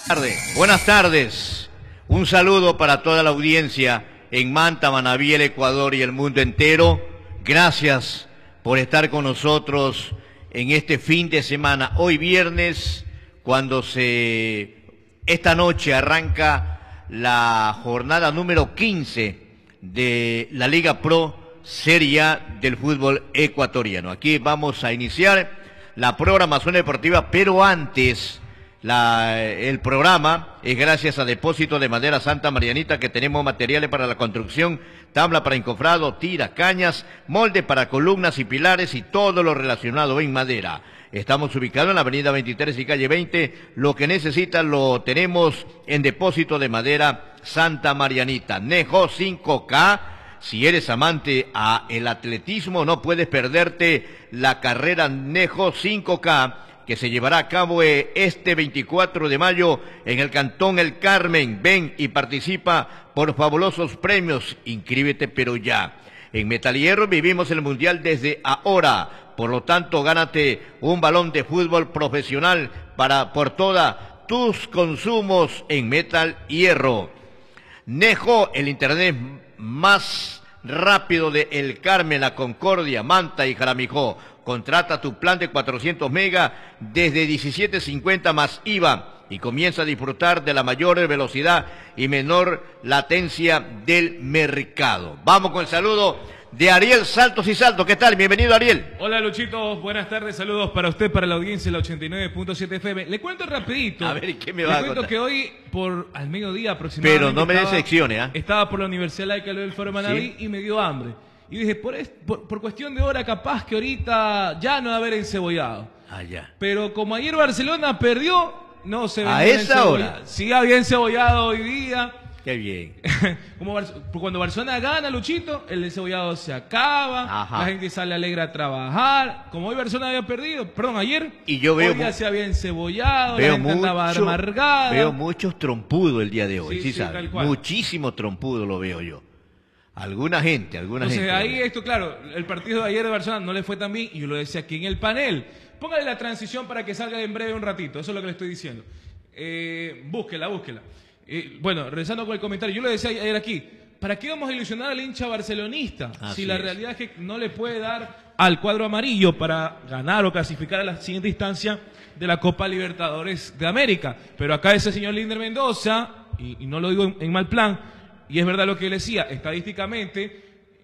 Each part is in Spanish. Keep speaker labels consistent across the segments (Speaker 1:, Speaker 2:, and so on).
Speaker 1: Buenas tardes. Un saludo para toda la audiencia en Manta, Manabí, el Ecuador y el mundo entero. Gracias por estar con nosotros en este fin de semana. Hoy viernes, cuando esta noche arranca la jornada número 15 de la Liga Pro Serie A del fútbol ecuatoriano. Aquí vamos a iniciar la programación deportiva, pero antes el programa es gracias a Depósito de Madera Santa Marianita, que tenemos materiales para la construcción, tabla para encofrado, tiras, cañas, molde para columnas y pilares y todo lo relacionado en madera. Estamos ubicados en la avenida 23 y calle 20. Lo que necesitan lo tenemos en Depósito de Madera Santa Marianita. Nejo 5K. Si eres amante el atletismo, no puedes perderte la carrera Nejo 5K, que se llevará a cabo este 24 de mayo en el Cantón El Carmen. Ven y participa por fabulosos premios. Inscríbete pero ya. En Metal Hierro vivimos el Mundial desde ahora. Por lo tanto, gánate un balón de fútbol profesional por todos tus consumos en Metal Hierro. Nejo, el internet más rápido de El Carmen, La Concordia, Manta y Jaramijó. Contrata tu plan de 400 megas desde 17.50 más IVA y comienza a disfrutar de la mayor velocidad y menor latencia del mercado. Vamos con el saludo de Ariel Saltos y Saltos. ¿Qué tal? Bienvenido, Ariel.
Speaker 2: Hola, Luchito. Buenas tardes. Saludos para usted, para la audiencia de la 89.7 FM. Le cuento rapidito.
Speaker 1: A ver, ¿qué me va a contar?
Speaker 2: Le cuento que hoy, al mediodía aproximadamente...
Speaker 1: Pero no me decepcione, ¿ah?
Speaker 2: Estaba por la Universidad Laica del Foro Manabí, ¿sí? Y me dio hambre. Y dije, por cuestión de hora, capaz que ahorita ya no va a haber encebollado.
Speaker 1: Ah, ya.
Speaker 2: Pero como ayer Barcelona perdió, no se
Speaker 1: vendió. ¿A esa hora?
Speaker 2: Sí, había encebollado hoy día.
Speaker 1: Qué bien.
Speaker 2: Cuando Barcelona gana, Luchito, el encebollado se acaba. Ajá. La gente sale alegre a trabajar. Como hoy Barcelona había perdido, perdón, ayer,
Speaker 1: y yo veo
Speaker 2: hoy ya se había encebollado, la gente andaba amargada.
Speaker 1: Veo muchos trompudos el día de hoy, sí,
Speaker 2: tal cual.
Speaker 1: Muchísimo trompudo lo veo yo. Alguna gente.
Speaker 2: Entonces ahí esto, claro, el partido de ayer de Barcelona no le fue tan bien, y yo lo decía aquí en el panel. Póngale la transición para que salga en breve un ratito, eso es lo que le estoy diciendo. Búsquela. Bueno, regresando con el comentario, yo lo decía ayer aquí, ¿para qué vamos a ilusionar al hincha barcelonista? Si la realidad es que no le puede dar al cuadro amarillo para ganar o clasificar a la siguiente instancia de la Copa Libertadores de América. Pero acá ese señor Linder Mendoza, y no lo digo en mal plan, y es verdad lo que él decía, estadísticamente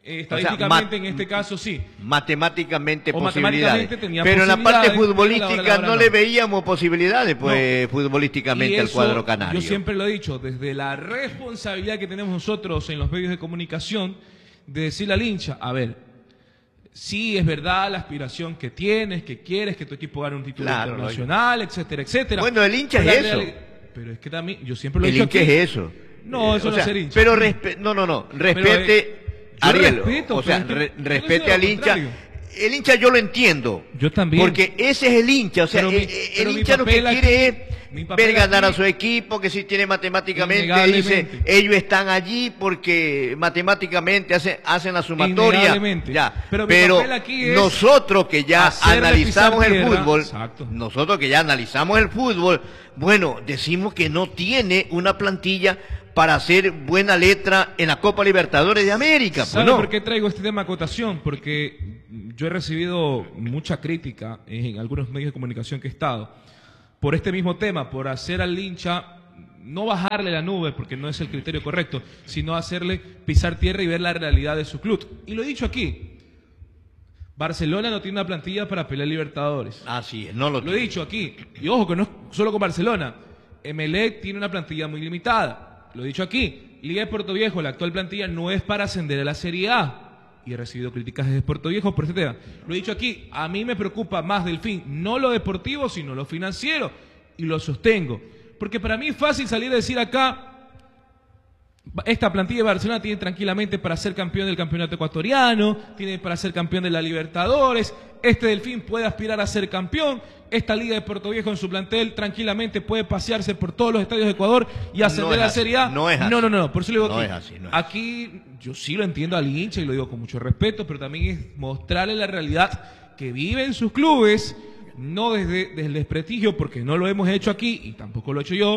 Speaker 2: en este caso sí.
Speaker 1: Matemáticamente posibilidades. Pero en la parte futbolística no le veíamos posibilidades, pues, futbolísticamente al cuadro canario.
Speaker 2: Yo siempre lo he dicho, desde la responsabilidad que tenemos nosotros en los medios de comunicación, de decirle al hincha, a ver, sí es verdad la aspiración que tienes, que quieres que tu equipo gane un título internacional, etcétera, etcétera.
Speaker 1: Bueno, el hincha es eso.
Speaker 2: Pero es que también, yo siempre lo he dicho aquí.
Speaker 1: El hincha es eso.
Speaker 2: No, eso no es ser hincha.
Speaker 1: Pero respete, Ariel, respete al hincha. El hincha yo lo entiendo.
Speaker 2: Yo también.
Speaker 1: Porque ese es el hincha. O sea, el hincha lo que quiere es ver ganar a su equipo, que si tiene matemáticamente, dice, ellos están allí porque matemáticamente hacen la sumatoria. Ya. Pero nosotros que ya analizamos el fútbol, bueno, decimos que no tiene una plantilla para hacer buena letra en la Copa Libertadores de América.
Speaker 2: ¿Sabe por qué traigo este tema a cotación? Porque yo he recibido mucha crítica en algunos medios de comunicación que he estado por este mismo tema, por hacer al hincha, no bajarle la nube, porque no es el criterio correcto, sino hacerle pisar tierra y ver la realidad de su club. Y lo he dicho aquí, Barcelona no tiene una plantilla para pelear Libertadores.
Speaker 1: Así es, no lo
Speaker 2: he dicho aquí. Y ojo, que no es solo con Barcelona. Emelec tiene una plantilla muy limitada. Lo he dicho aquí, Liga de Puerto Viejo, la actual plantilla no es para ascender a la Serie A. Y he recibido críticas desde Puerto Viejo por este tema. Lo he dicho aquí, a mí me preocupa más Delfín, no lo deportivo, sino lo financiero. Y lo sostengo. Porque para mí es fácil salir a decir acá, esta plantilla de Barcelona tiene tranquilamente para ser campeón del campeonato ecuatoriano, tiene para ser campeón de la Libertadores, este Delfín puede aspirar a ser campeón, esta Liga de Puerto Viejo en su plantel tranquilamente puede pasearse por todos los estadios de Ecuador y ascender a la Serie A.
Speaker 1: No es así.
Speaker 2: No, por eso le digo
Speaker 1: no
Speaker 2: aquí.
Speaker 1: Es así, no es
Speaker 2: aquí yo sí lo entiendo al hincha y lo digo con mucho respeto, pero también es mostrarle la realidad que vive en sus clubes, no desde el desprestigio, porque no lo hemos hecho aquí y tampoco lo he hecho yo,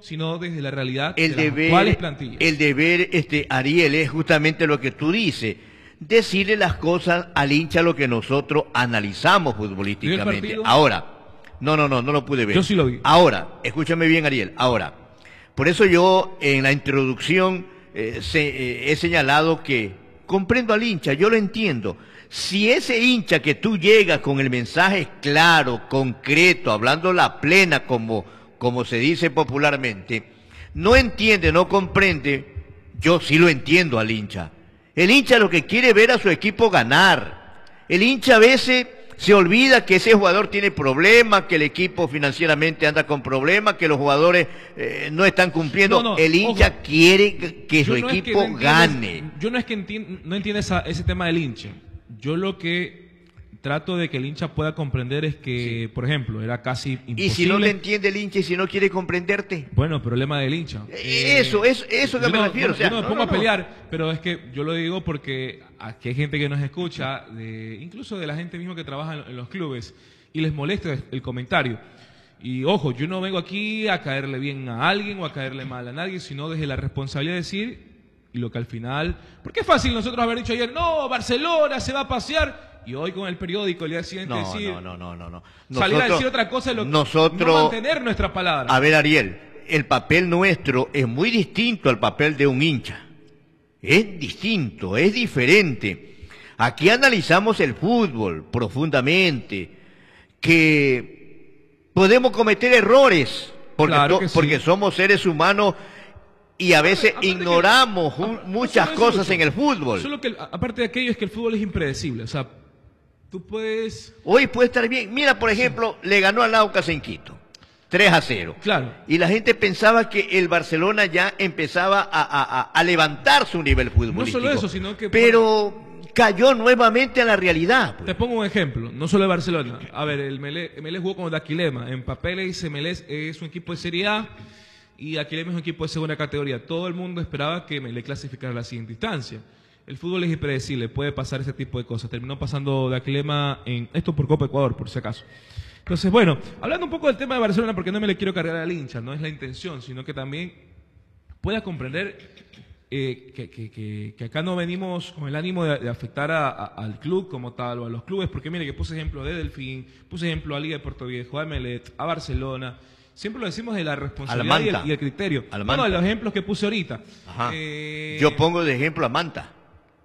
Speaker 2: sino desde la realidad
Speaker 1: El
Speaker 2: de las
Speaker 1: deber,
Speaker 2: actuales plantillas.
Speaker 1: el deber, Ariel, es justamente lo que tú dices. Decirle las cosas al hincha lo que nosotros analizamos futbolísticamente.
Speaker 2: partido?
Speaker 1: Ahora, no lo pude ver.
Speaker 2: Yo sí lo vi.
Speaker 1: Ahora, escúchame bien, Ariel. Ahora, por eso yo en la introducción he señalado que comprendo al hincha, yo lo entiendo. Si ese hincha que tú llegas con el mensaje claro, concreto, hablando la plena como se dice popularmente, no entiende, no comprende, yo sí lo entiendo al hincha. El hincha lo que quiere ver a su equipo ganar. El hincha a veces se olvida que ese jugador tiene problemas, que el equipo financieramente anda con problemas, que los jugadores no están cumpliendo. El hincha
Speaker 2: ojo,
Speaker 1: quiere que su equipo gane.
Speaker 2: Yo no es que no entienda ese tema del hincha. Yo lo que trato de que el hincha pueda comprender es que, por ejemplo, era casi imposible.
Speaker 1: ¿Y si no le entiende el hincha y si no quiere comprenderte?
Speaker 2: Bueno, problema del hincha.
Speaker 1: Eso que me refiero.
Speaker 2: Yo no me pongo a pelear, pero es que yo lo digo porque aquí hay gente que nos escucha, incluso de la gente misma que trabaja en los clubes, y les molesta el comentario. Y ojo, yo no vengo aquí a caerle bien a alguien o a caerle mal a nadie, sino desde la responsabilidad de decir lo que al final... Porque es fácil nosotros haber dicho ayer, no, Barcelona se va a pasear... Y hoy con el periódico, el día siguiente decir...
Speaker 1: No.
Speaker 2: Salir a decir otra cosa no mantener nuestra palabra.
Speaker 1: A ver, Ariel, el papel nuestro es muy distinto al papel de un hincha. Es distinto, es diferente. Aquí analizamos el fútbol profundamente, que podemos cometer errores, porque somos seres humanos y a veces ignoramos muchas cosas en el fútbol.
Speaker 2: Solo que, aparte de aquello, es que el fútbol es impredecible, o sea... Tú puedes...
Speaker 1: Hoy puede estar bien. Mira, por ejemplo, le ganó al Aucas en Quito. 3-0.
Speaker 2: Claro.
Speaker 1: Y la gente pensaba que el Barcelona ya empezaba a levantar su nivel futbolístico.
Speaker 2: No solo eso, sino que...
Speaker 1: Pero cayó nuevamente a la realidad.
Speaker 2: Te pongo un ejemplo, no solo de Barcelona. A ver, el Melec jugó con Daquilema. En papeles, Melec es un equipo de Serie A y Daquilema es un equipo de segunda categoría. Todo el mundo esperaba que Melec clasificara a la siguiente instancia. El fútbol es impredecible, puede pasar ese tipo de cosas. Terminó pasando Daquilema en esto por Copa Ecuador, por si acaso. Entonces, bueno, hablando un poco del tema de Barcelona, porque no me le quiero cargar al hincha, no es la intención, sino que también pueda comprender que acá no venimos con el ánimo de afectar al club como tal o a los clubes, porque mire que puse ejemplo de Delfín, puse ejemplo a Liga de Puerto Viejo, a Emelec, a Barcelona. Siempre lo decimos de la responsabilidad y el criterio. Bueno, de los ejemplos que puse ahorita.
Speaker 1: Yo pongo de ejemplo a Manta.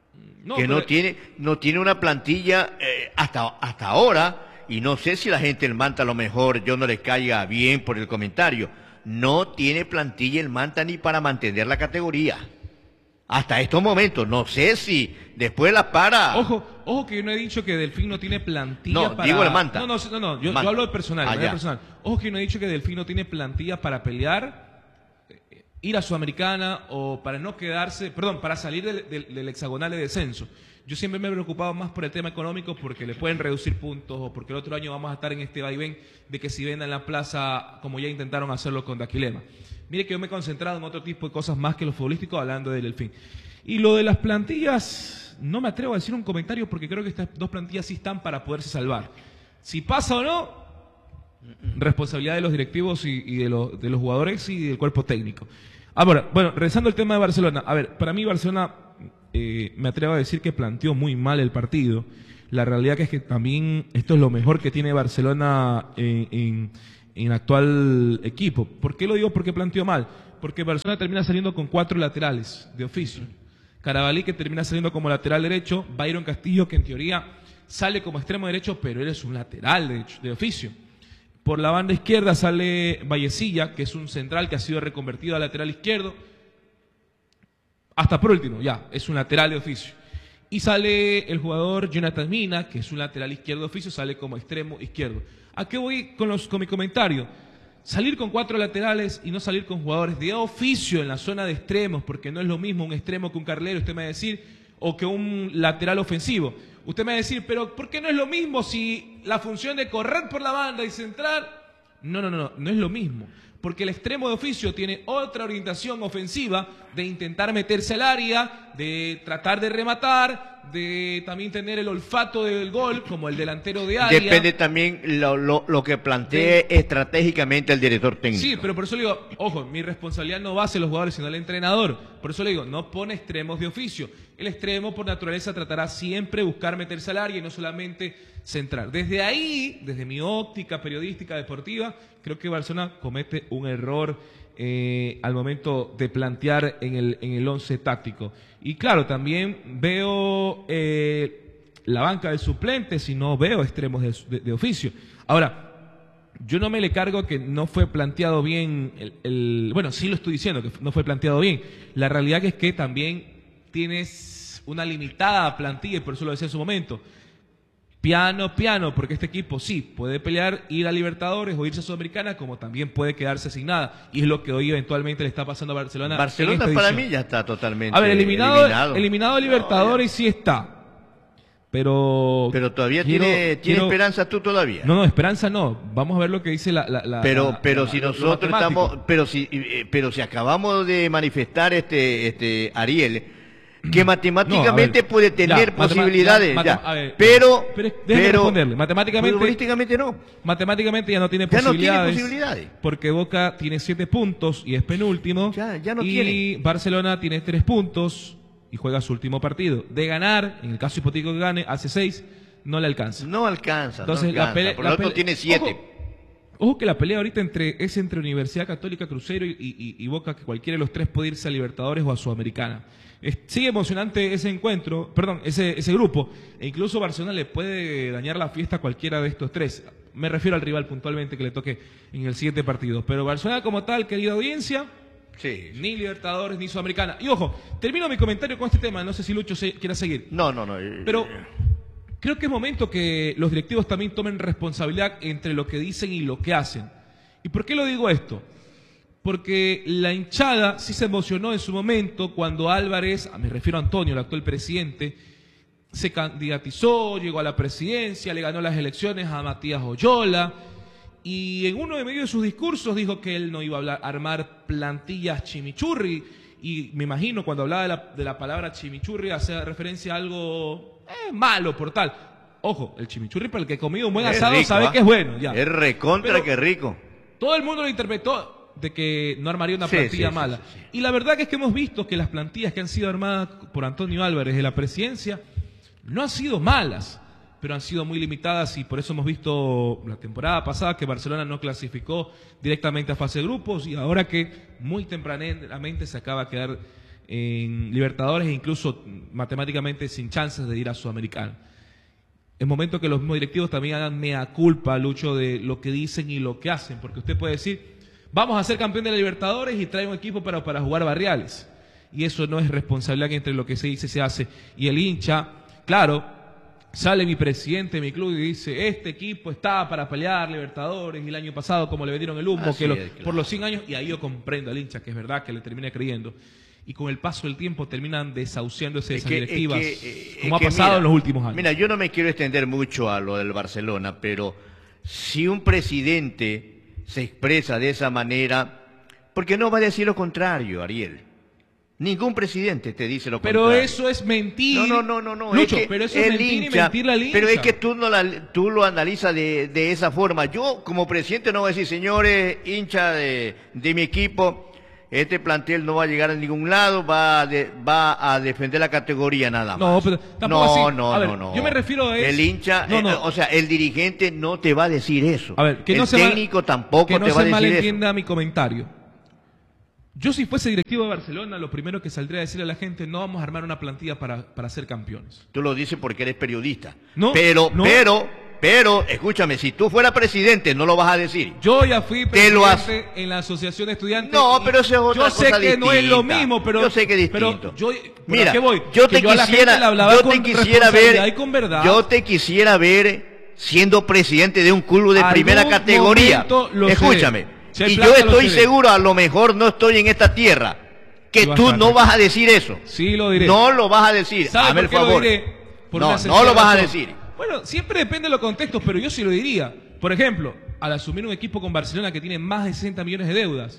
Speaker 1: No tiene una plantilla hasta ahora, y no sé si la gente del Manta a lo mejor yo no le caiga bien por el comentario, no tiene plantilla el Manta ni para mantener la categoría. Hasta estos momentos, no sé si después la para...
Speaker 2: Ojo que yo no he dicho que Delfín no tiene plantilla
Speaker 1: para... digo el Manta.
Speaker 2: Yo hablo de personal, personal. Ojo que yo no he dicho que Delfín no tiene plantilla para pelear, ir a Sudamericana o para no quedarse, para salir del hexagonal de descenso. Yo siempre me he preocupado más por el tema económico porque le pueden reducir puntos o porque el otro año vamos a estar en este vaivén de que si vendan la plaza como ya intentaron hacerlo con Daquilema. Mire que yo me he concentrado en otro tipo de cosas más que lo futbolístico hablando del Delfín. Y lo de las plantillas, no me atrevo a decir un comentario porque creo que estas dos plantillas sí están para poderse salvar. Si pasa o no, responsabilidad de los directivos y de los jugadores y del cuerpo técnico. Ahora, bueno, regresando al tema de Barcelona. A ver, para mí Barcelona, me atrevo a decir que planteó muy mal el partido. La realidad que es que también esto es lo mejor que tiene Barcelona en el actual equipo. ¿Por qué lo digo? Porque planteó mal. Porque Barcelona termina saliendo con 4 laterales de oficio. Carabalí, que termina saliendo como lateral derecho. Byron Castillo, que en teoría sale como extremo derecho, pero él es un lateral de oficio. Por la banda izquierda sale Vallecilla, que es un central que ha sido reconvertido a lateral izquierdo. Hasta por último, ya, es un lateral de oficio. Y sale el jugador Jonathan Mina, que es un lateral izquierdo de oficio, sale como extremo izquierdo. ¿A qué voy con mi comentario? Salir con 4 laterales y no salir con jugadores de oficio en la zona de extremos, porque no es lo mismo un extremo que un carrilero, usted me va a decir, o que un lateral ofensivo. Usted me va a decir, pero ¿por qué no es lo mismo si la función de correr por la banda y centrar? No es lo mismo. Porque el extremo de oficio tiene otra orientación ofensiva de intentar meterse al área, de tratar de rematar, de también tener el olfato del gol, como el delantero de área.
Speaker 1: Depende también lo que plantee estratégicamente el director técnico.
Speaker 2: Sí, pero por eso le digo, ojo, mi responsabilidad no va a ser los jugadores, sino el entrenador. Por eso le digo, no pone extremos de oficio. El extremo, por naturaleza, tratará siempre buscar meterse al área y no solamente centrar. Desde ahí, desde mi óptica periodística deportiva, creo que Barcelona comete un error al momento de plantear en el once táctico. Y claro, también veo la banca de suplentes y no veo extremos de oficio. Ahora, yo no me le cargo que no fue planteado bien bueno, sí lo estoy diciendo, que no fue planteado bien. La realidad es que también tienes una limitada plantilla, y por eso lo decía en su momento. Piano, porque este equipo sí puede pelear, ir a Libertadores o irse a Sudamericana, como también puede quedarse sin nada. Y es lo que hoy eventualmente le está pasando a Barcelona.
Speaker 1: Barcelona para mí ya está totalmente
Speaker 2: a ver, eliminado a Libertadores sí está. Pero
Speaker 1: todavía tiene esperanza tú todavía.
Speaker 2: No, esperanza no. Vamos a ver lo que dice
Speaker 1: pero si nosotros estamos, pero si acabamos de manifestar Ariel, que matemáticamente puede tener posibilidades, pero
Speaker 2: responderle. Matemáticamente
Speaker 1: no.
Speaker 2: Matemáticamente ya no tiene posibilidades. Porque Boca tiene 7 puntos y es penúltimo.
Speaker 1: Ya no
Speaker 2: y
Speaker 1: tiene.
Speaker 2: Barcelona tiene 3 puntos y juega su último partido. De ganar, en el caso hipotético que gane, hace 6, no le alcanza.
Speaker 1: No alcanza.
Speaker 2: Entonces,
Speaker 1: por lo tanto tiene 7.
Speaker 2: Ojo que la pelea ahorita es entre Universidad Católica, Cruzeiro y Boca, que cualquiera de los tres puede irse a Libertadores o a Sudamericana. Sigue emocionante ese encuentro, ese grupo, e incluso Barcelona le puede dañar la fiesta a cualquiera de estos tres. Me refiero al rival puntualmente que le toque en el siguiente partido. Pero Barcelona como tal, querida audiencia,
Speaker 1: sí.
Speaker 2: Ni Libertadores ni Sudamericana. Y ojo, termino mi comentario con este tema, no sé si Lucho quiera seguir.
Speaker 1: No.
Speaker 2: Pero creo que es momento que los directivos también tomen responsabilidad entre lo que dicen y lo que hacen. ¿Y por qué lo digo esto? Porque la hinchada sí se emocionó en su momento cuando Álvarez, me refiero a Antonio, el actual presidente, se candidatizó, llegó a la presidencia, le ganó las elecciones a Matías Oyola, y en uno de medio de sus discursos dijo que él no iba a armar plantillas chimichurri, y me imagino cuando hablaba de la palabra chimichurri hacía referencia a algo malo por tal. Ojo, el chimichurri para el que ha comido un buen asado rico, sabe que es bueno. Ya.
Speaker 1: Es recontra que rico.
Speaker 2: Todo el mundo lo interpretó de que no armaría una plantilla mala. Sí. Y la verdad que es que hemos visto que las plantillas que han sido armadas por Antonio Álvarez de la presidencia no han sido malas, pero han sido muy limitadas, y por eso hemos visto la temporada pasada que Barcelona no clasificó directamente a fase de grupos, y ahora que muy tempranamente se acaba de quedar en Libertadores e incluso matemáticamente sin chances de ir a Sudamericana. Es momento que los mismos directivos también hagan mea culpa, Lucho, de lo que dicen y lo que hacen, porque usted puede decir: vamos a ser campeón de la Libertadores y trae un equipo para jugar barriales. Y eso no es responsabilidad entre lo que se dice y se hace. Y el hincha, claro, sale mi presidente de mi club y dice: este equipo está para pelear Libertadores, y el año pasado como le vendieron el humo, por los 100 años, y ahí yo comprendo al hincha que es verdad que le termine creyendo. Y con el paso del tiempo terminan desahuciándose esas directivas, como ha pasado en los últimos años.
Speaker 1: Mira, yo no me quiero extender mucho a lo del Barcelona, pero si un presidente se expresa de esa manera, porque no va a decir lo contrario, Ariel. Ningún presidente te dice lo contrario.
Speaker 2: Pero eso es mentir.
Speaker 1: No.
Speaker 2: Lucho, pero eso es mentir y mentirle al hincha.
Speaker 1: Pero es que tú lo analizas de esa forma. Yo, como presidente, no voy a decir: señores, hincha de mi equipo, este plantel no va a llegar a ningún lado, va a defender la categoría nada más.
Speaker 2: No, pero tampoco así.
Speaker 1: No.
Speaker 2: Yo me refiero a eso.
Speaker 1: El hincha, o sea, el dirigente no te va a decir eso.
Speaker 2: A ver,
Speaker 1: el técnico tampoco te va a decir eso.
Speaker 2: Que no se malentienda mi comentario. Yo, si fuese directivo de Barcelona, lo primero que saldría a decirle a la gente: no vamos a armar una plantilla para ser campeones.
Speaker 1: Tú lo dices porque eres periodista.
Speaker 2: Pero,
Speaker 1: escúchame, si tú fueras presidente, no lo vas a decir.
Speaker 2: Yo ya fui presidente en la Asociación de Estudiantes.
Speaker 1: No, pero eso es otra cosa distinta.
Speaker 2: Yo sé que no es lo mismo, pero...
Speaker 1: Yo sé que es distinto.
Speaker 2: Mira, ¿qué voy?
Speaker 1: Yo te quisiera ver siendo presidente de un club de primera categoría. Escúchame. Y yo estoy seguro, a lo mejor no estoy en esta tierra, que tú no vas a decir eso.
Speaker 2: Sí lo diré.
Speaker 1: No lo vas a decir.
Speaker 2: Hazme el favor.
Speaker 1: No lo vas a decir.
Speaker 2: Bueno, siempre depende de los contextos, pero yo sí lo diría. Por ejemplo, al asumir un equipo con Barcelona que tiene más de 60 millones de deudas,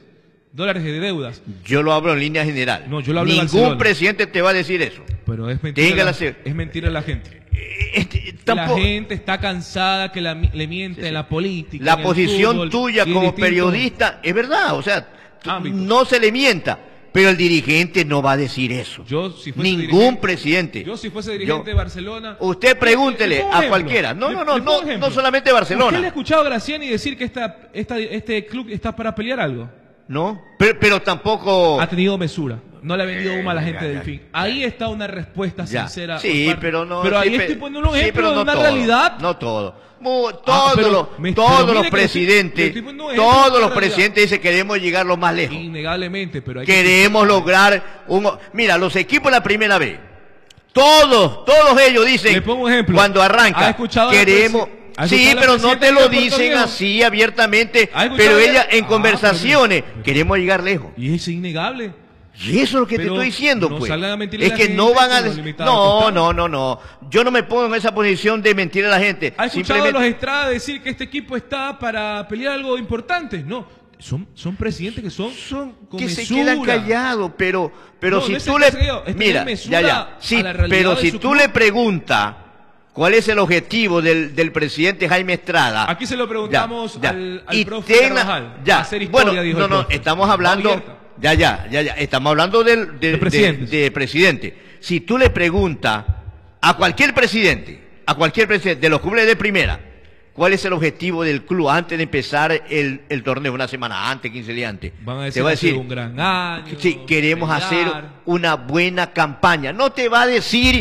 Speaker 2: dólares de deudas.
Speaker 1: Yo lo hablo en línea general.
Speaker 2: No, yo lo hablo de
Speaker 1: Ningún
Speaker 2: Barcelona.
Speaker 1: presidente te va a decir eso.
Speaker 2: Pero es mentira,
Speaker 1: Tenga
Speaker 2: es mentira la gente.
Speaker 1: Tampoco,
Speaker 2: La gente está cansada que le miente en la política.
Speaker 1: la
Speaker 2: en el
Speaker 1: posición
Speaker 2: fútbol,
Speaker 1: tuya
Speaker 2: y en
Speaker 1: como
Speaker 2: distintos
Speaker 1: periodista es verdad, o sea,
Speaker 2: ámbitos.
Speaker 1: no se le mienta, pero el dirigente no va a decir eso.
Speaker 2: Yo, si fuese
Speaker 1: Ningún presidente.
Speaker 2: Yo, si fuese dirigente de Barcelona.
Speaker 1: Usted pregúntele
Speaker 2: le pongo
Speaker 1: a
Speaker 2: ejemplo.
Speaker 1: cualquiera. No,
Speaker 2: Le
Speaker 1: no, no,
Speaker 2: pongo
Speaker 1: no,
Speaker 2: ejemplo.
Speaker 1: no solamente
Speaker 2: ¿Usted le ha
Speaker 1: Barcelona.
Speaker 2: escuchado a Graciani decir que este club está para pelear algo?
Speaker 1: No, pero tampoco.
Speaker 2: Ha tenido mesura. No le ha vendido humo a la gente
Speaker 1: ya,
Speaker 2: del
Speaker 1: ya,
Speaker 2: fin. Ahí está una respuesta
Speaker 1: Ya.
Speaker 2: sincera.
Speaker 1: Sí,
Speaker 2: por parte.
Speaker 1: pero no.
Speaker 2: Pero ahí
Speaker 1: sí,
Speaker 2: estoy poniendo un
Speaker 1: sí,
Speaker 2: ejemplo
Speaker 1: pero
Speaker 2: de
Speaker 1: no
Speaker 2: una
Speaker 1: todo,
Speaker 2: realidad.
Speaker 1: No todo. Todos
Speaker 2: pero
Speaker 1: los,
Speaker 2: mire
Speaker 1: todos los
Speaker 2: que le
Speaker 1: presidentes,
Speaker 2: estoy poniendo un ejemplo de
Speaker 1: todos
Speaker 2: una
Speaker 1: los
Speaker 2: realidad.
Speaker 1: presidentes dicen queremos llegar lo más lejos.
Speaker 2: Innegablemente, pero hay
Speaker 1: Queremos lograr un. Mira, los equipos la primera vez. Todos ellos dicen.
Speaker 2: Le pongo un ejemplo.
Speaker 1: Cuando
Speaker 2: ¿Ha
Speaker 1: arranca.
Speaker 2: escuchado
Speaker 1: Queremos.
Speaker 2: ¿Ha
Speaker 1: Sí,
Speaker 2: escuchado
Speaker 1: pero
Speaker 2: la
Speaker 1: no te
Speaker 2: presidenta
Speaker 1: lo
Speaker 2: de Puerto
Speaker 1: dicen
Speaker 2: Viejo?
Speaker 1: así abiertamente.
Speaker 2: ¿Ha escuchado
Speaker 1: Pero
Speaker 2: ella?
Speaker 1: ella en
Speaker 2: Ah,
Speaker 1: conversaciones queremos llegar lejos.
Speaker 2: Y es innegable.
Speaker 1: Y eso es lo que te
Speaker 2: Pero
Speaker 1: estoy diciendo,
Speaker 2: no
Speaker 1: pues.
Speaker 2: salgan a mentirle
Speaker 1: Es
Speaker 2: a la
Speaker 1: que
Speaker 2: gente
Speaker 1: no van a
Speaker 2: con lo
Speaker 1: decir.
Speaker 2: limitado
Speaker 1: No,
Speaker 2: que estamos.
Speaker 1: no. Yo no me pongo en esa posición de mentir a la gente.
Speaker 2: ¿Ha escuchado a
Speaker 1: Simplemente-
Speaker 2: los Estrada decir que este equipo está para pelear algo importante? No. Son presidentes que son con
Speaker 1: que se
Speaker 2: mesura.
Speaker 1: quedan callados, pero
Speaker 2: No,
Speaker 1: si
Speaker 2: no es
Speaker 1: tú
Speaker 2: el
Speaker 1: le
Speaker 2: que se quedó, es tener
Speaker 1: mira,
Speaker 2: mesura
Speaker 1: ya, sí,
Speaker 2: a la realidad
Speaker 1: pero
Speaker 2: de
Speaker 1: si
Speaker 2: su
Speaker 1: tú
Speaker 2: club.
Speaker 1: le preguntas cuál es el objetivo del presidente Jaime Estrada,
Speaker 2: Aquí se lo preguntamos al
Speaker 1: y
Speaker 2: profe Carvajal.
Speaker 1: ya,
Speaker 2: Hacer historia,
Speaker 1: bueno,
Speaker 2: dijo
Speaker 1: no,
Speaker 2: el
Speaker 1: no,
Speaker 2: profe.
Speaker 1: estamos hablando,
Speaker 2: Abierta.
Speaker 1: ya, estamos hablando
Speaker 2: De presidentes.
Speaker 1: de presidente. Si tú le preguntas a cualquier presidente de los clubes de primera, ¿cuál es el objetivo del club antes de empezar el torneo? Una semana antes, 15 días antes.
Speaker 2: Van a
Speaker 1: Te va a
Speaker 2: decir
Speaker 1: decir,
Speaker 2: un gran año.
Speaker 1: sí, queremos
Speaker 2: pelear.
Speaker 1: hacer una buena campaña. No te va a decir,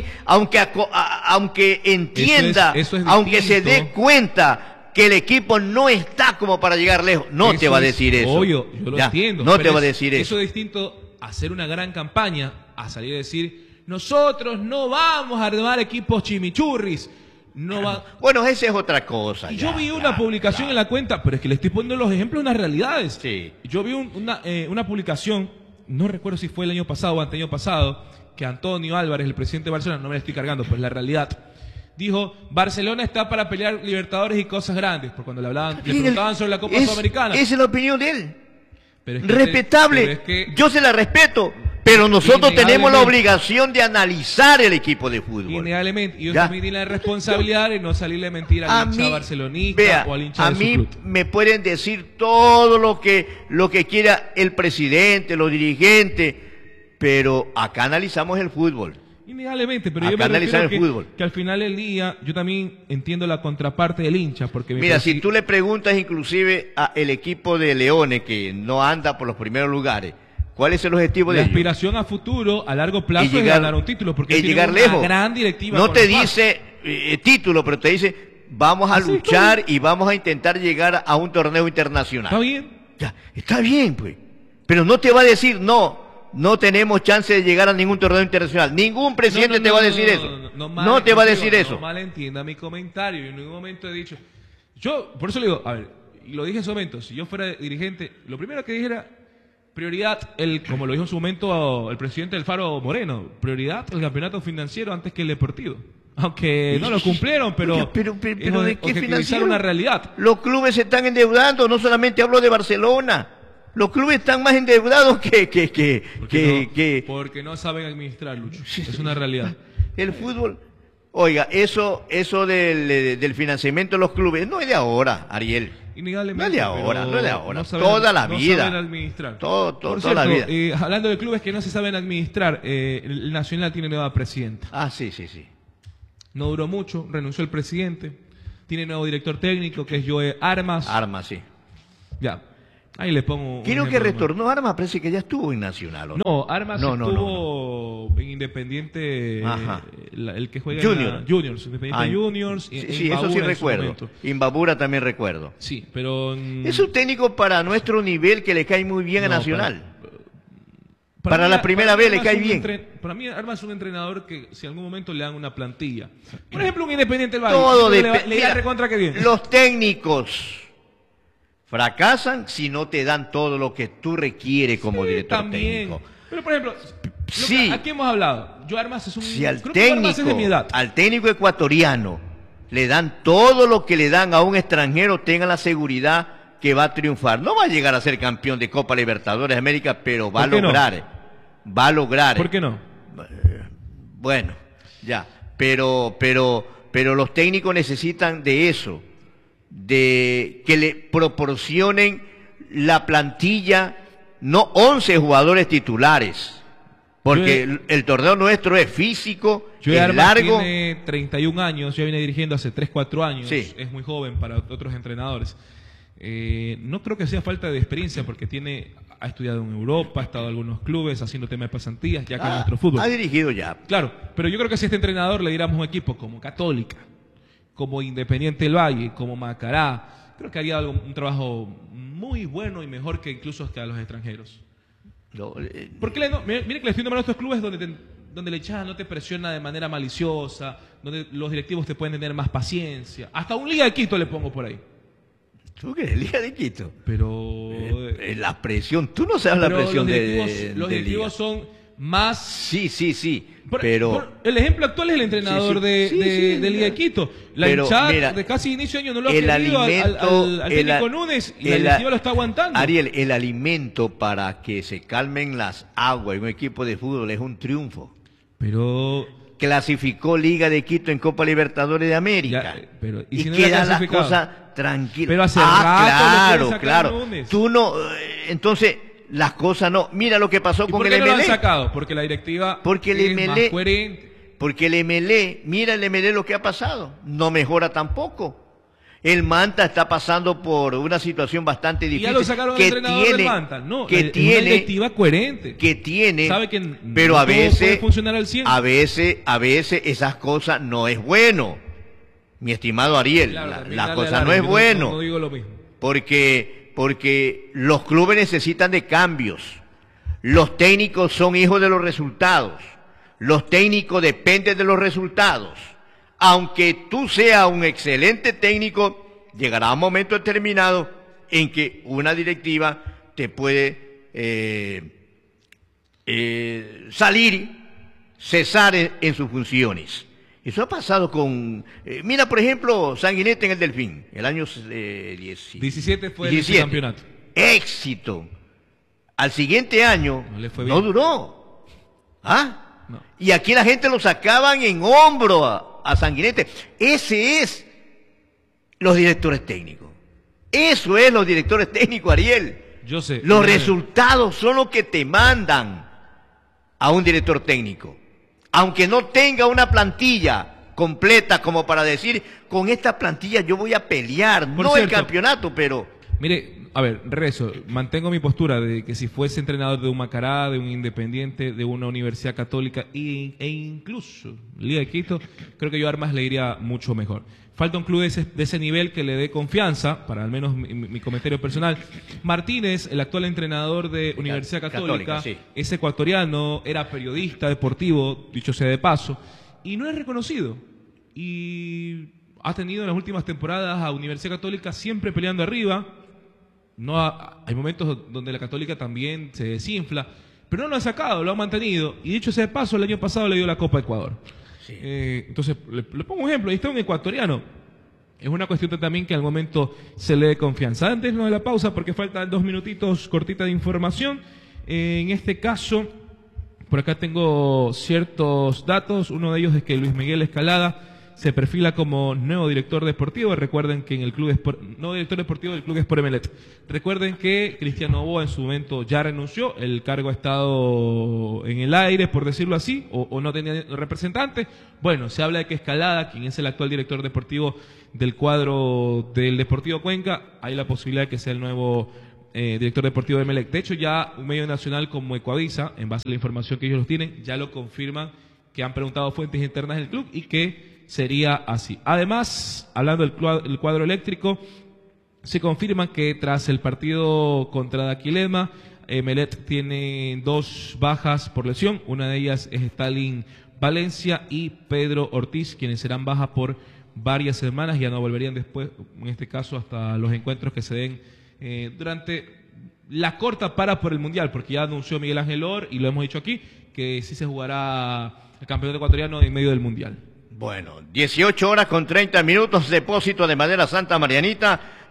Speaker 1: aunque entienda,
Speaker 2: eso es
Speaker 1: aunque se
Speaker 2: distinto.
Speaker 1: dé cuenta que el equipo no está como para llegar lejos. No te va a decir eso.
Speaker 2: Obvio, yo lo
Speaker 1: Ya,
Speaker 2: entiendo.
Speaker 1: No
Speaker 2: pero
Speaker 1: te va a decir eso.
Speaker 2: Eso es distinto a hacer una gran campaña, a salir a decir, nosotros no vamos a armar equipos chimichurris. No va...
Speaker 1: Bueno, esa es otra cosa.
Speaker 2: Y
Speaker 1: ya,
Speaker 2: yo vi una
Speaker 1: claro,
Speaker 2: publicación
Speaker 1: claro.
Speaker 2: en la cuenta, pero es que le estoy poniendo los ejemplos de unas realidades.
Speaker 1: Sí.
Speaker 2: Yo vi una publicación, no recuerdo si fue el año pasado o anteaño pasado, que Antonio Álvarez, el presidente de Barcelona, no me la estoy cargando, pues la realidad, dijo, Barcelona está para pelear Libertadores y cosas grandes, porque cuando le preguntaban sobre la Copa Sudamericana.
Speaker 1: Esa es la opinión de él.
Speaker 2: Pero es que
Speaker 1: Respetable.
Speaker 2: pero es que
Speaker 1: Yo se la respeto. Pero nosotros tenemos la
Speaker 2: Innegablemente.
Speaker 1: obligación de analizar el equipo de fútbol.
Speaker 2: innegablemente, y yo
Speaker 1: Ya.
Speaker 2: también tiene la responsabilidad de no salirle a mentir al hincha barcelonista
Speaker 1: vea,
Speaker 2: o al hincha
Speaker 1: a
Speaker 2: de su
Speaker 1: mí
Speaker 2: club.
Speaker 1: me pueden decir todo lo que quiera el presidente, los dirigentes, pero acá analizamos el fútbol.
Speaker 2: Innegablemente, pero
Speaker 1: Acá
Speaker 2: yo me
Speaker 1: analizar
Speaker 2: refiero
Speaker 1: el fútbol.
Speaker 2: que al final del día yo también entiendo la contraparte del hincha, porque me
Speaker 1: Mira,
Speaker 2: parece-
Speaker 1: si tú le preguntas inclusive al equipo de Leones, que no anda por los primeros lugares, ¿cuál es el objetivo de
Speaker 2: la
Speaker 1: ellos?
Speaker 2: aspiración a futuro, a largo plazo,
Speaker 1: Y
Speaker 2: es
Speaker 1: llegar-
Speaker 2: ganar un título, porque
Speaker 1: y
Speaker 2: tienen
Speaker 1: llegar
Speaker 2: una
Speaker 1: lejos.
Speaker 2: gran directiva.
Speaker 1: No
Speaker 2: con
Speaker 1: te
Speaker 2: los
Speaker 1: dice título, pero te dice vamos a
Speaker 2: Así
Speaker 1: luchar y vamos a intentar llegar a un torneo internacional.
Speaker 2: ¿Está bien?
Speaker 1: Ya, está bien, pues. Pero no te va a decir no tenemos chance de llegar a ningún torneo internacional. Ningún presidente te va a decir eso. No te va a decir eso.
Speaker 2: No malentienda mi comentario. Yo en ningún momento he dicho. Yo, por eso le digo, a ver, y lo dije en su momento, si yo fuera dirigente, lo primero que dijera, prioridad, como lo dijo en su momento el presidente del Faro Moreno, prioridad el campeonato financiero antes que el deportivo. Aunque no lo cumplieron, pero,
Speaker 1: Pero ¿de qué
Speaker 2: objetivizar
Speaker 1: financiero?
Speaker 2: una realidad.
Speaker 1: Los clubes se están endeudando, no solamente hablo de Barcelona. Los clubes están más endeudados
Speaker 2: Porque no saben administrar, Lucho. Es una realidad.
Speaker 1: el fútbol. Oiga, eso del financiamiento de los clubes no es de ahora, Ariel.
Speaker 2: Innegablemente,
Speaker 1: No es de ahora,
Speaker 2: pero
Speaker 1: no es de ahora.
Speaker 2: saben-
Speaker 1: Toda la
Speaker 2: no
Speaker 1: vida.
Speaker 2: saben administrar.
Speaker 1: Todo,
Speaker 2: Por
Speaker 1: toda la
Speaker 2: cierto,
Speaker 1: vida.
Speaker 2: hablando de clubes que no se saben administrar, el Nacional tiene nueva presidenta.
Speaker 1: Ah, sí.
Speaker 2: No duró mucho, renunció el presidente. Tiene nuevo director técnico, que es Joe Armas.
Speaker 1: Armas, sí.
Speaker 2: Ya, ahí le pongo un
Speaker 1: Creo que
Speaker 2: ejemplo
Speaker 1: retornó Armas, parece que ya estuvo en Nacional. ¿o no?
Speaker 2: No, Armas
Speaker 1: No, no,
Speaker 2: estuvo en Independiente,
Speaker 1: Ajá.
Speaker 2: el que juega
Speaker 1: Junior.
Speaker 2: en la Juniors, Independiente
Speaker 1: Ah,
Speaker 2: Juniors.
Speaker 1: Sí,
Speaker 2: en
Speaker 1: sí, eso
Speaker 2: Imbabura
Speaker 1: sí
Speaker 2: en su
Speaker 1: recuerdo.
Speaker 2: momento.
Speaker 1: Imbabura también recuerdo.
Speaker 2: Sí, pero...
Speaker 1: Es un técnico para nuestro nivel que le cae muy bien a
Speaker 2: No,
Speaker 1: Nacional. Para la primera vez le
Speaker 2: Armas
Speaker 1: cae
Speaker 2: es un
Speaker 1: bien.
Speaker 2: Para mí, Armas es un entrenador que si en algún momento le dan una plantilla. Por ejemplo, un Independiente del Valle.
Speaker 1: Todo
Speaker 2: le
Speaker 1: depende.
Speaker 2: irá recontra que bien.
Speaker 1: Los técnicos fracasan si no te dan todo lo que tú requieres como director
Speaker 2: También.
Speaker 1: técnico.
Speaker 2: Pero, por ejemplo,
Speaker 1: Sí.
Speaker 2: aquí hemos hablado. Yo Armas es un...
Speaker 1: Si al
Speaker 2: creo que Armas es de mi edad.
Speaker 1: técnico ecuatoriano le dan todo lo que le dan a un extranjero, tengan la seguridad que va a triunfar. No va a llegar a ser campeón de Copa Libertadores de América, pero va a lograr. Va a lograr.
Speaker 2: ¿Por qué no?
Speaker 1: Bueno, ya. Pero los técnicos necesitan de eso, de que le proporcionen la plantilla, no 11 jugadores titulares. Porque el torneo nuestro es físico, es largo.
Speaker 2: Tiene 31 años, ya viene dirigiendo hace 3, 4 años.
Speaker 1: Sí.
Speaker 2: Es muy joven para otros entrenadores. No creo que sea falta de experiencia porque ha estudiado en Europa, ha estado en algunos clubes haciendo temas de pasantías, ya que en nuestro fútbol.
Speaker 1: Ha dirigido ya.
Speaker 2: Claro, pero yo creo que si este entrenador le diéramos un equipo como Católica, como Independiente del Valle, como Macará, creo que haría un trabajo muy bueno y mejor que incluso que a los extranjeros.
Speaker 1: No,
Speaker 2: ¿Por qué no? Mire que le estoy nombrando a estos clubes donde la hinchada no te presiona de manera maliciosa, donde los directivos te pueden tener más paciencia. Hasta un Liga de Quito le pongo por ahí.
Speaker 1: ¿Tú qué? Liga de Quito.
Speaker 2: Pero
Speaker 1: la presión, tú no sabes la presión
Speaker 2: los directivos son más...
Speaker 1: Sí. El
Speaker 2: ejemplo actual es el entrenador de Liga de Quito. La hinchada de casi inicio de año no lo ha querido al técnico Núñez y la directiva lo está aguantando.
Speaker 1: Ariel, el alimento para que se calmen las aguas en un equipo de fútbol es un triunfo.
Speaker 2: Pero...
Speaker 1: clasificó Liga de Quito en Copa Libertadores de América.
Speaker 2: ¿Y si no
Speaker 1: queda la cosa tranquila.
Speaker 2: Pero hace rato
Speaker 1: claro. Tú no, entonces las cosas no. Mira lo que pasó con el MLE.
Speaker 2: ¿Por qué no lo han sacado? Porque la directiva es más coherente.
Speaker 1: Porque el MLE, mira el MLE lo que ha pasado. No mejora tampoco. El Manta está pasando por una situación bastante difícil.
Speaker 2: Y ya lo sacaron al entrenador del Manta. No, es una directiva coherente.
Speaker 1: Que tiene,
Speaker 2: sabe que
Speaker 1: pero
Speaker 2: no
Speaker 1: a veces
Speaker 2: puede funcionar al 100.
Speaker 1: A veces esas cosas no es bueno. Mi estimado Ariel,
Speaker 2: claro,
Speaker 1: la cosa no es bueno.
Speaker 2: No digo lo mismo.
Speaker 1: Porque los clubes necesitan de cambios. Los técnicos son hijos de los resultados. Los técnicos dependen de los resultados. Aunque tú seas un excelente técnico, llegará un momento determinado en que una directiva te puede cesar en sus funciones. Eso ha pasado con... mira, por ejemplo, Sanguinetti en el Delfín, el año
Speaker 2: 17 fue el campeonato.
Speaker 1: Éxito. Al siguiente año no duró. ¿Ah?
Speaker 2: No.
Speaker 1: Y aquí la gente lo sacaban en hombro a Sanguinetti. Ese es los directores técnicos. Eso es los directores técnicos, Ariel.
Speaker 2: Yo sé.
Speaker 1: Los resultados son los que te mandan a un director técnico. Aunque no tenga una plantilla completa como para decir, con esta plantilla yo voy a pelear, no el campeonato, pero...
Speaker 2: Mire, a ver, mantengo mi postura de que si fuese entrenador de un Macará, de un Independiente, de una Universidad Católica e incluso Liga de Quito, creo que yo a Armas le iría mucho mejor. Falta un club de ese nivel que le dé confianza, para al menos mi comentario personal. Martínez, el actual entrenador de Universidad Católica, sí, es ecuatoriano, era periodista deportivo, dicho sea de paso, y no es reconocido. Y ha tenido en las últimas temporadas a Universidad Católica siempre peleando arriba. Hay momentos donde la Católica también se desinfla, pero no lo ha sacado, lo ha mantenido. Y dicho sea de paso, el año pasado le dio la Copa Ecuador. Sí. Entonces, le pongo un ejemplo, ahí está un ecuatoriano. Es una cuestión también que al momento se le dé confianza. Antes de la pausa, porque faltan 2 minutitos cortita de información. En este caso, por acá tengo ciertos datos. Uno de ellos es que Luis Miguel Escalada se perfila como nuevo director deportivo. Recuerden que en el club nuevo director deportivo del club Sport Emelec. Recuerden que Cristiano Novoa en su momento ya renunció, el cargo ha estado en el aire, por decirlo así, o no tenía representante. Bueno, se habla de que Escalada, quien es el actual director deportivo del cuadro del Deportivo Cuenca, hay la posibilidad de que sea el nuevo director deportivo de Emelec. De hecho, ya un medio nacional como Ecuavisa, en base a la información que ellos tienen, ya lo confirman, que han preguntado fuentes internas del club y que sería así. Además, hablando del cuadro eléctrico, se confirma que tras el partido contra Daquilema, Emelec tiene 2 bajas por lesión. Una de ellas es Stalin Valencia y Pedro Ortiz, quienes serán bajas por varias semanas. Ya no volverían después, en este caso, hasta los encuentros que se den durante la corta para por el Mundial, porque ya anunció Miguel Ángel Or, y lo hemos dicho aquí, que sí se jugará el campeonato ecuatoriano en medio del Mundial.
Speaker 1: Bueno, 18 horas con 30 minutos, depósito de madera Santa Marianita,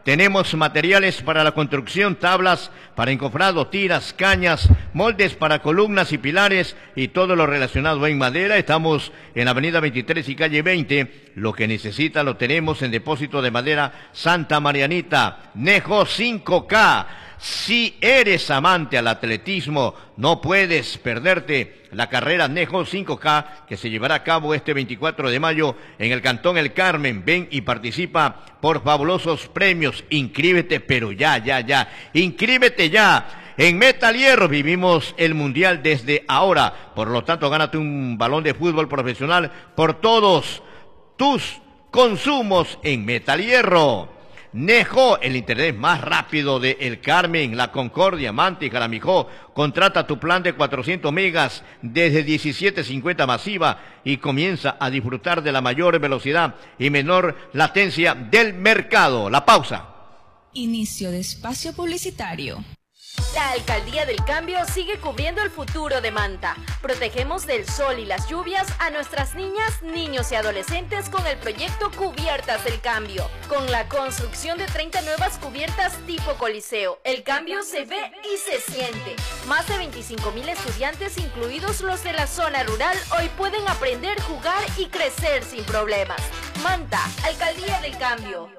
Speaker 1: Tenemos materiales para la construcción, tablas para encofrado, tiras, cañas, moldes para columnas y pilares y todo lo relacionado en madera. Estamos en Avenida 23 y calle 20. Lo que necesita lo tenemos en Depósito de Madera Santa Marianita. Nejo 5K. Si eres amante al atletismo, no puedes perderte la carrera Nejo 5K que se llevará a cabo este 24 de mayo en el Cantón El Carmen. Ven y participa por fabulosos premios. Inscríbete, pero ya. Inscríbete ya. En Metal Hierro vivimos el Mundial desde ahora. Por lo tanto, gánate un balón de fútbol profesional por todos tus consumos en Metal Hierro. Nejo, el internet más rápido de El Carmen, La Concordia, Manta y Jaramijó. Contrata tu plan de 400 megas desde 17.50 masiva y comienza a disfrutar de la mayor velocidad y menor latencia del mercado. La pausa.
Speaker 3: Inicio de espacio publicitario.
Speaker 4: La Alcaldía del Cambio sigue cubriendo el futuro de Manta. Protegemos del sol y las lluvias a nuestras niñas, niños y adolescentes con el proyecto Cubiertas del Cambio. Con la construcción de 30 nuevas cubiertas tipo Coliseo, el cambio se ve y se siente. Más de 25,000 estudiantes, incluidos los de la zona rural, hoy pueden aprender, jugar y crecer sin problemas. Manta, Alcaldía del Cambio.